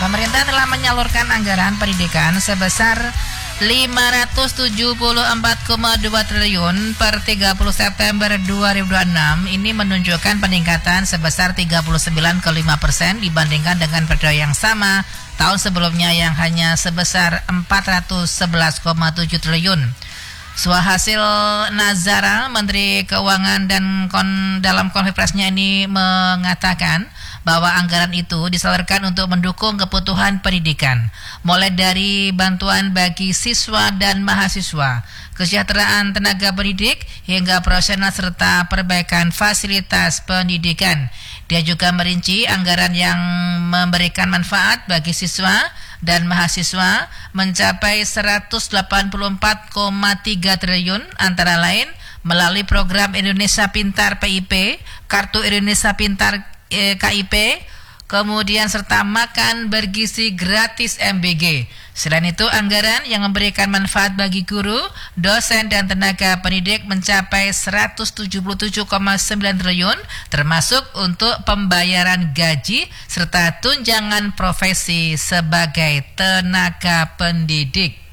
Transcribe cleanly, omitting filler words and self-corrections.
Pemerintah telah menyalurkan anggaran pendidikan sebesar 574,2 triliun per 30 September 2026. Ini menunjukkan peningkatan sebesar 39,5% dibandingkan dengan periode yang sama tahun sebelumnya yang hanya sebesar 411,7 triliun. Hasil Nazara, Menteri Keuangan dan dalam konferensinya ini mengatakan bahwa anggaran itu disalurkan untuk mendukung kebutuhan pendidikan, mulai dari bantuan bagi siswa dan mahasiswa, kesejahteraan tenaga pendidik, hingga profesional serta perbaikan fasilitas pendidikan. Dia juga merinci anggaran yang memberikan manfaat bagi siswa dan mahasiswa mencapai 184,3 triliun, antara lain melalui program Indonesia Pintar PIP, Kartu Indonesia Pintar KIP, kemudian serta makan bergizi gratis MBG. Selain itu, anggaran yang memberikan manfaat bagi guru, dosen, dan tenaga pendidik mencapai 177,9 triliun, termasuk untuk pembayaran gaji serta tunjangan profesi sebagai tenaga pendidik.